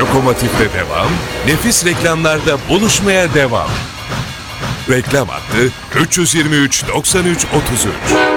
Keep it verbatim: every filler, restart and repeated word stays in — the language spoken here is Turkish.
Lokomotif'te devam, nefis reklamlarda buluşmaya devam. Reklam hattı üç yüz yirmi üç doksan üç otuz üç.